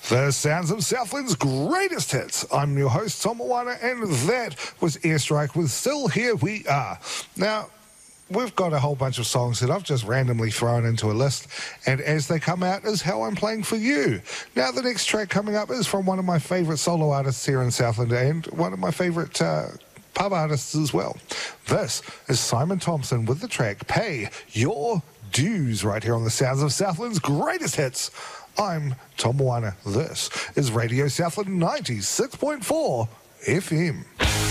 The sounds of Southland's greatest hits. I'm your host, Tom Moana, and that was Airstrike with Still Here We Are. Now, we've got a whole bunch of songs that I've just randomly thrown into a list, and as they come out is how I'm playing for you. Now, the next track coming up is from one of my favourite solo artists here in Southland, and one of my favourite pub artists as well. This is Simon Thompson with the track Pay Your Dues, right here on the sounds of Southland's greatest hits. I'm Tom Moana. This is Radio Southland 96.4 FM.